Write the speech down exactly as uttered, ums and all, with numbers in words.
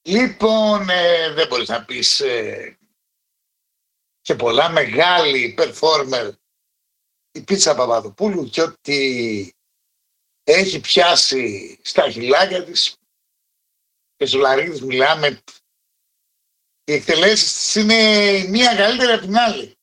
Λοιπόν, ε, δεν μπορείς να πεις ε, και πολλά μεγάλη performer η Πίτσα Παπαδοπούλου και ότι έχει πιάσει στα χιλάκια της και στο Λαρίδης μιλάμε, οι εκτελέσεις της είναι η μία καλύτερη από την άλλη.